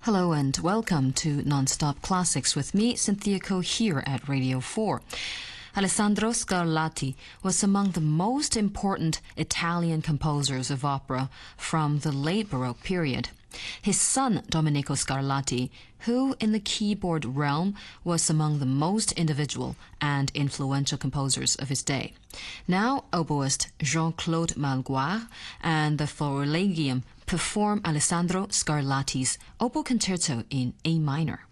Hello and welcome to Non-Stop Classics with me, Cynthia Ko, here at Radio 4. Alessandro Scarlatti was among the most important Italian composers of opera from the late Baroque period. His son, Domenico Scarlatti, who in the keyboard realm was among the most individual and influential composers of his day. Now, oboist Jean-Claude Malgoire and the Florilegium perform Alessandro Scarlatti's Oboe Concerto in A minor.